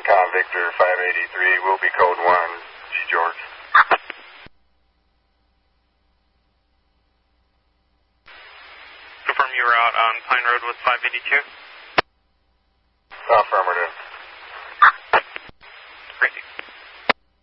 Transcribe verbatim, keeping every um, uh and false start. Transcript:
Tom Victor five eighty-three, will be code one, G George. Confirm you were out on Pine Road with five eighty-two.